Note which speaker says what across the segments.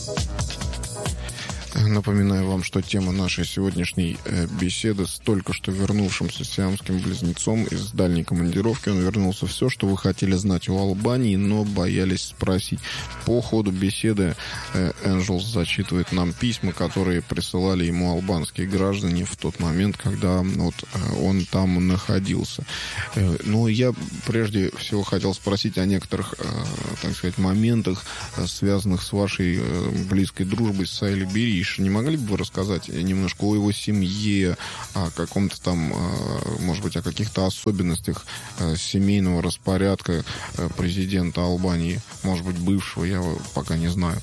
Speaker 1: Напоминаю вам, что тема нашей сегодняшней беседы с только что вернувшимся сиамским близнецом из дальней командировки. Он вернулся. Все, что вы хотели знать о Албании, но боялись спросить. По ходу беседы Энджелс зачитывает нам письма, которые присылали ему албанские граждане в тот момент, когда вот он там находился. Но я прежде всего хотел спросить о некоторых, так сказать, моментах, связанных с вашей близкой дружбой с Сайли Бериш. Не могли бы вы рассказать немножко о его семье, о каком-то там, может быть, о каких-то особенностях семейного распорядка президента Албании, может быть, бывшего, я пока не знаю.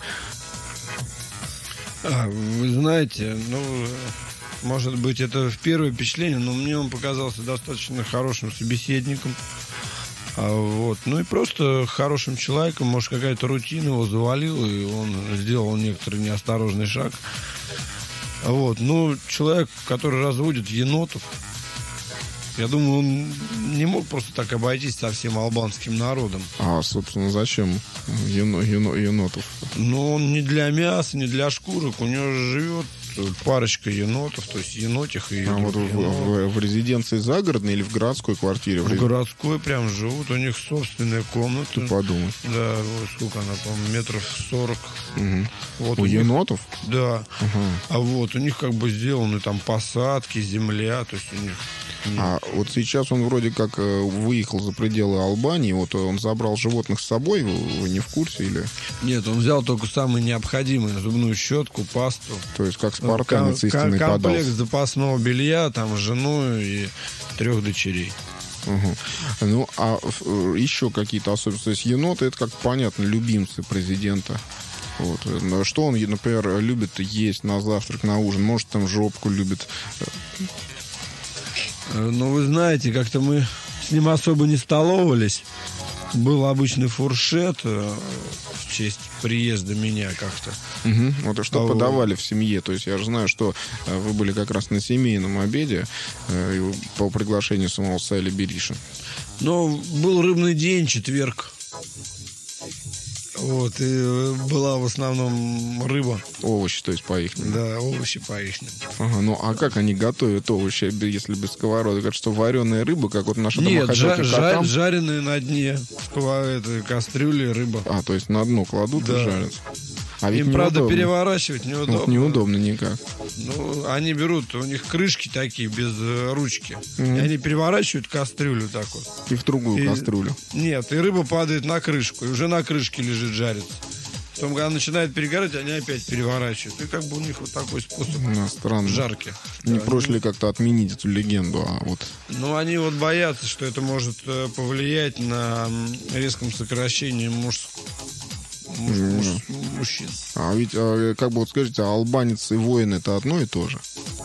Speaker 2: Вы знаете, может быть, это первое впечатление, но мне он показался достаточно хорошим собеседником. Ну и просто хорошим человеком. Может, какая-то рутина его завалила, и он сделал некоторый неосторожный шаг. Человек, который разводит енотов, я думаю, он не мог просто так обойтись со всем албанским народом.
Speaker 1: А, собственно, зачем енотов?
Speaker 2: Он не для мяса, не для шкурок. У него живет парочка енотов, то есть енотих и
Speaker 1: в резиденции загородной или в городской квартире?
Speaker 2: В городской прям живут, у них собственная комната.
Speaker 1: Ты подумай.
Speaker 2: Да, сколько она, по-моему, метров 40.
Speaker 1: Угу. У енотов?
Speaker 2: Да. Угу. У них как бы сделаны там посадки, земля, то есть у них...
Speaker 1: А вот сейчас он вроде как выехал за пределы Албании, вот он забрал животных с собой, вы не в курсе или?
Speaker 2: Нет, он взял только самое необходимое: зубную щетку, пасту.
Speaker 1: То есть как спартанец истинный подался.
Speaker 2: Комплект запасного белья, там, жену и 3 дочерей.
Speaker 1: Угу. А еще какие-то особенности? То есть еноты, это, как понятно, любимцы президента. Что он, например, любит есть на завтрак, на ужин? Может, там жопку любит?
Speaker 2: Вы знаете, как-то мы с ним особо не столовались. Был обычный фуршет в честь приезда меня как-то.
Speaker 1: Угу. Вот и что подавали в семье? То есть я же знаю, что вы были как раз на семейном обеде по приглашению самого Сайли Бериша.
Speaker 2: Был рыбный день, четверг. И была в основном рыба.
Speaker 1: Овощи, то есть по-ихнему.
Speaker 2: Да, овощи по-ихнему.
Speaker 1: Ага, а как они готовят овощи, если без сковородок? Говорят, что вареная рыба, как вот наша
Speaker 2: домохозяйка Нет, жареная на дне кастрюли рыба.
Speaker 1: То есть на дно кладут и жарят. А ведь
Speaker 2: им, правда, переворачивать неудобно.
Speaker 1: Неудобно никак.
Speaker 2: Они берут, у них крышки такие, без ручки. И они переворачивают кастрюлю так вот.
Speaker 1: И в другую кастрюлю.
Speaker 2: Нет, и рыба падает на крышку. И уже на крышке лежит, жарится. Потом, когда начинает перегорать, они опять переворачивают. И как бы у них вот такой способ жарки.
Speaker 1: Не проще ли как-то отменить эту легенду?
Speaker 2: Они боятся, что это может повлиять на резком сокращении мужчин.
Speaker 1: А ведь, как бы скажите, албанец и воин — это одно и то же?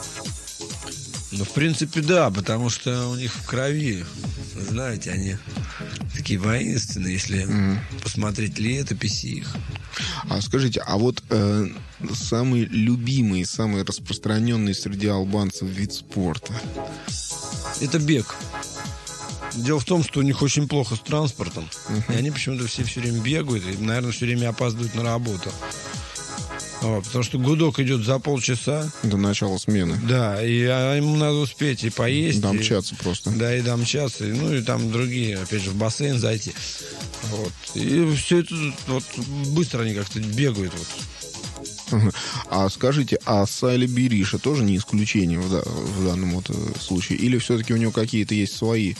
Speaker 2: В принципе, да, потому что у них в крови, знаете, они такие воинственные, если посмотреть летописи их.
Speaker 1: А скажите, самый любимый, самый распространенный среди албанцев вид спорта?
Speaker 2: Это бег. Дело в том, что у них очень плохо с транспортом. И они почему-то все время бегают и, наверное, все время опаздывают на работу. Потому что гудок идет за полчаса.
Speaker 1: До начала смены.
Speaker 2: Да, и ему надо успеть и поесть.
Speaker 1: Домчаться просто.
Speaker 2: Да, и домчаться. И там другие, опять же, в бассейн зайти. И все это быстро они как-то бегают.
Speaker 1: А скажите, Сайли Бериша тоже не исключение в данном случае? Или все-таки у него какие-то есть свои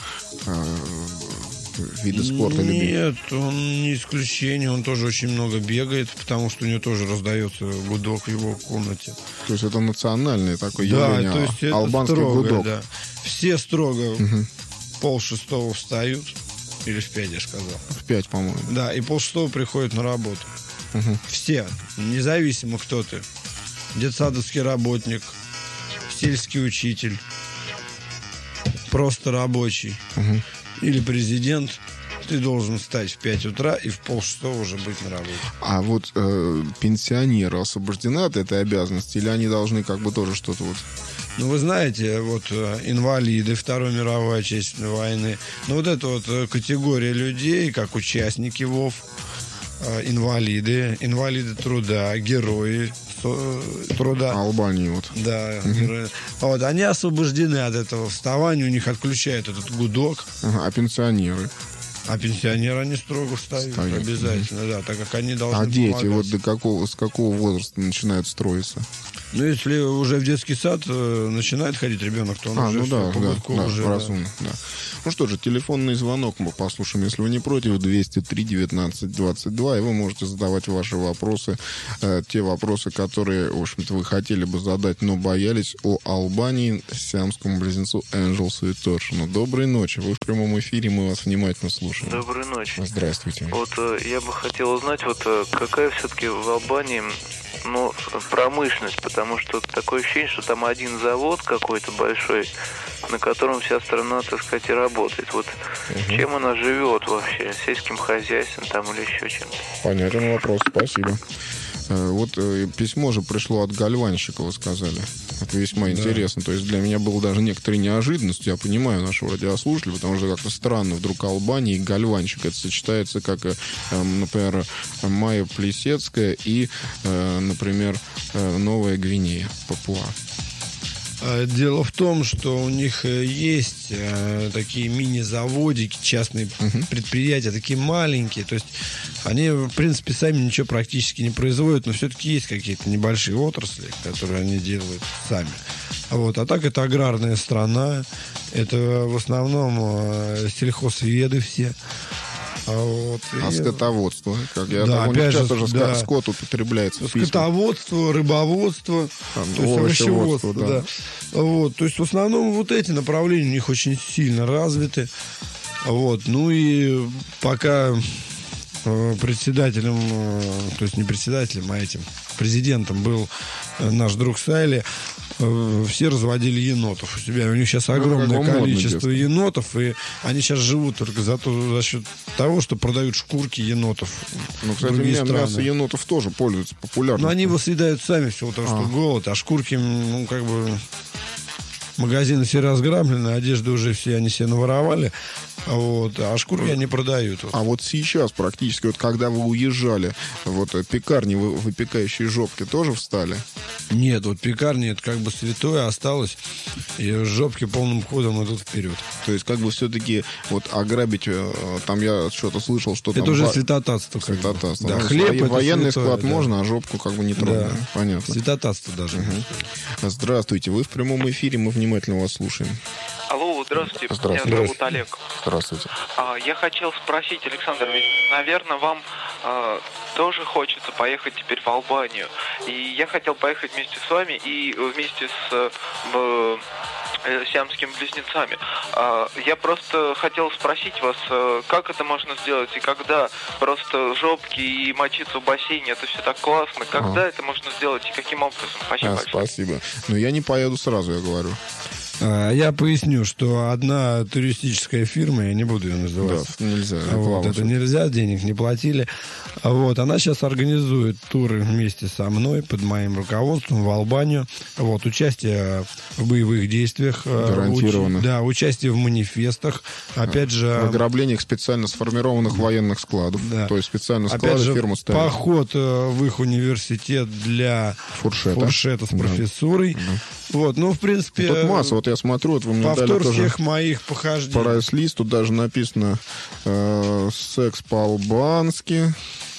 Speaker 1: виды спорта?
Speaker 2: Нет, он не исключение. Он тоже очень много бегает, потому что у него тоже раздается гудок в его комнате.
Speaker 1: То есть это национальное такое явление?
Speaker 2: Да, то есть
Speaker 1: албанский
Speaker 2: это строго,
Speaker 1: гудок.
Speaker 2: Да. Все строго 5:30 встают. Или в 5, я сказал.
Speaker 1: В 5, по-моему.
Speaker 2: Да, и 5:30 приходят на работу. Все, независимо кто ты. Детсадовский работник, сельский учитель, просто рабочий или президент. Ты должен встать в 5 утра и в 5:30 уже быть на работе.
Speaker 1: А пенсионеры освобождены от этой обязанности? Или они должны как бы тоже что-то
Speaker 2: вы знаете, инвалиды Второй мировой Отечественной войны, эта категория людей, как участники ВОВ, инвалиды труда, герои труда.
Speaker 1: Албании вот.
Speaker 2: Да, герои. Вот, они освобождены от этого вставания, у них отключают этот гудок.
Speaker 1: Ага, а пенсионеры?
Speaker 2: А пенсионеры они строго встают обязательно, да, так как они должны
Speaker 1: помогать. А дети
Speaker 2: помогать.
Speaker 1: с какого возраста начинают строиться?
Speaker 2: Ну, если уже в детский сад начинает ходить ребенок, то он уже
Speaker 1: разумно, да. Ну что же, телефонный звонок мы послушаем, если вы не против, 203-19-22, и вы можете задавать ваши вопросы, те вопросы, которые, в общем-то, вы хотели бы задать, но боялись, о Албании, сиамскому близнецу Энджелсу и Торшину. Доброй ночи, вы в прямом эфире, мы вас внимательно слушаем.
Speaker 3: Доброй ночи.
Speaker 1: Здравствуйте.
Speaker 3: Вот я бы хотел узнать, вот какая все-таки в Албании промышленность, потому что такое ощущение, что там один завод какой-то большой, на котором вся страна, так сказать, и работает. Вот чем она живет вообще? Сельским хозяйством там или еще чем-то?
Speaker 1: Понятен вопрос, спасибо. Вот письмо же пришло от гальванщика, вы сказали. Это весьма интересно. То есть для меня было даже некоторой неожиданностью. Я понимаю нашего радиослушателя, потому что как-то странно вдруг Албания и гальванщик. Это сочетается как, например, Майя Плесецкая и, например, Новая Гвинея, Папуа.
Speaker 2: Дело в том, что у них есть такие мини-заводики, частные предприятия, такие маленькие. То есть они, в принципе, сами ничего практически не производят, но все-таки есть какие-то небольшие отрасли, которые они делают сами. Вот. А так это аграрная страна, это в основном сельхозведы все.
Speaker 1: Скотоводство, как я
Speaker 2: опять же,
Speaker 1: скот употребляется.
Speaker 2: Скотоводство, рыбоводство, то есть овощеводство, да. Вот, то есть в основном вот эти направления у них очень сильно развиты. Вот, ну и пока председателем, то есть не председателем, а этим президентом был наш друг Сайли, все разводили енотов у себя. У них сейчас огромное количество енотов, и они сейчас живут только за счет того, что продают шкурки енотов.
Speaker 1: Ну, кстати, мясо енотов тоже пользуется популярностью.
Speaker 2: Но они его съедают сами, всего того, что голод, а шкурки, магазины все разграблены, одежды уже все они себе наворовали, а шкурки они продают.
Speaker 1: А вот сейчас практически, вот когда вы уезжали, вот пекарни, выпекающие жопки, тоже встали?
Speaker 2: Нет, вот пекарни это как бы святое осталось, и жопки полным ходом идут вперед.
Speaker 1: То есть как бы все-таки вот ограбить, там я что-то слышал, что
Speaker 2: это
Speaker 1: там...
Speaker 2: уже святотатство.
Speaker 1: Святотатство.
Speaker 2: Да, хлеб
Speaker 1: военный
Speaker 2: святое,
Speaker 1: склад можно, а жопку как бы не трогать. Да. Понятно.
Speaker 2: Святотатство даже.
Speaker 1: Здравствуйте, вы в прямом эфире, мы внимательно вас слушаем.
Speaker 3: Алло, здравствуйте. Меня зовут Олег.
Speaker 1: Здравствуйте.
Speaker 3: Я хотел спросить, Александр, ведь, наверное, вам тоже хочется поехать теперь в Албанию. И я хотел поехать вместе с вами и вместе с сиамскими близнецами. Я просто хотел спросить вас, как это можно сделать и когда? Просто жопки и мочиться в бассейне, это все так классно. Когда это можно сделать и каким образом? Спасибо большое.
Speaker 1: Спасибо. Но я не поеду сразу, я говорю.
Speaker 2: Я поясню, что одна туристическая фирма, я не буду ее называть.
Speaker 1: Да, нельзя.
Speaker 2: Это нельзя, денег не платили. Она сейчас организует туры вместе со мной, под моим руководством, в Албанию. Участие в боевых действиях.
Speaker 1: Гарантированно.
Speaker 2: Участие в манифестах. Опять же...
Speaker 1: В ограблениях специально сформированных военных складов. Да. То есть специально склады фирмы ставят.
Speaker 2: Поход в их университет для фуршета с профессурой. В принципе...
Speaker 1: Тут масса, я смотрю, вы мне
Speaker 2: повтор
Speaker 1: дали тоже
Speaker 2: всех моих похождений.
Speaker 1: Прайс-лист, тут даже написано секс по-албански,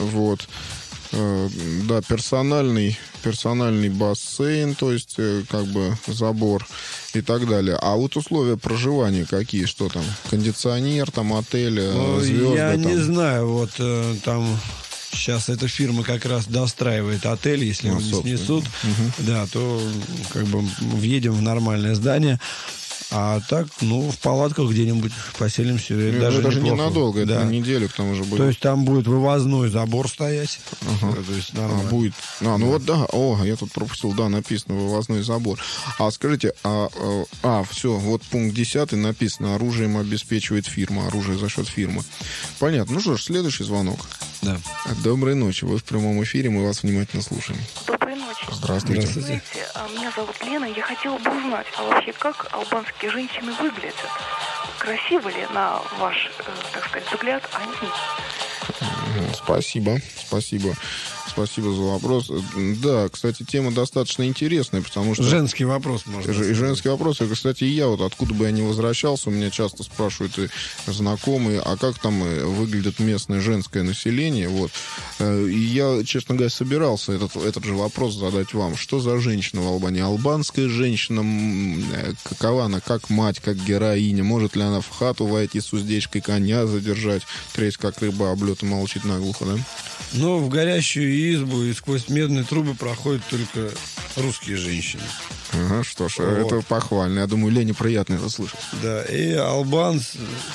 Speaker 1: персональный бассейн, то есть как бы забор и так далее. А вот условия проживания какие, что там? Кондиционер, там отель, звезды?
Speaker 2: Я не знаю, там... Сейчас эта фирма как раз достраивает отель, если его не снесут, то как бы въедем в нормальное здание. А так, в палатках где-нибудь поселимся.
Speaker 1: Даже ненадолго, это на неделю к тому же будет.
Speaker 2: То есть там будет вывозной забор стоять. То есть
Speaker 1: будет. Я тут пропустил, написано вывозной забор. А скажите, все, пункт 10 написано: оружием обеспечивает фирма, оружие за счет фирмы. Понятно. Ну что ж, следующий звонок.
Speaker 2: Да.
Speaker 1: Доброй ночи, вы в прямом эфире, мы вас внимательно слушаем.
Speaker 4: Доброй ночи.
Speaker 1: Здравствуйте.
Speaker 4: Знаете, меня зовут Лена, я хотела бы узнать, вообще как албанские женщины выглядят? Красивы ли, на ваш, так сказать, взгляд, они?
Speaker 1: Спасибо. Спасибо за вопрос. Да, кстати, тема достаточно интересная, потому что...
Speaker 2: Женский вопрос, можно сказать.
Speaker 1: Женский вопрос. И, кстати, я вот откуда бы я ни возвращался, у меня часто спрашивают и знакомые, а как там выглядит местное женское население. Вот. И я, честно говоря, собирался этот же вопрос задать вам. Что за женщина в Албании? Албанская женщина, какова она, как мать, как героиня? Может ли она в хату войти с уздечкой коня задержать, треть как рыба об лед и молчит наглухо, да?
Speaker 2: Но в горящую избу и сквозь медные трубы проходят только русские женщины.
Speaker 1: Ага, что ж,
Speaker 2: Вот.
Speaker 1: это похвально. Я думаю, Лене приятно это слышать.
Speaker 2: Да, и албанцы